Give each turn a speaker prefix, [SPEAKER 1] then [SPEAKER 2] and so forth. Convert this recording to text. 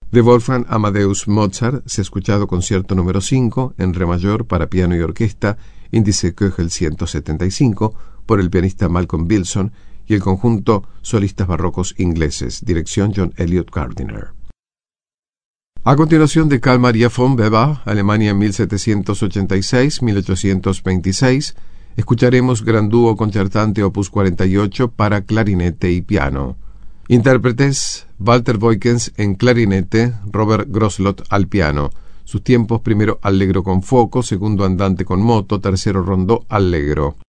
[SPEAKER 1] De Wolfgang Amadeus Mozart se ha escuchado concierto número 5 en re mayor para piano y orquesta, índice Köchel 175, por el pianista Malcolm Wilson y el conjunto Solistas Barrocos Ingleses, dirección John Eliot Gardiner. A continuación, de Carl Maria von Weber, Alemania 1786-1826, escucharemos Gran Dúo Concertante Opus 48 para clarinete y piano. Intérpretes: Walter Boykens en clarinete, Robert Groslot al piano. Sus tiempos: primero allegro con fuoco, segundo andante con moto, tercero rondó allegro.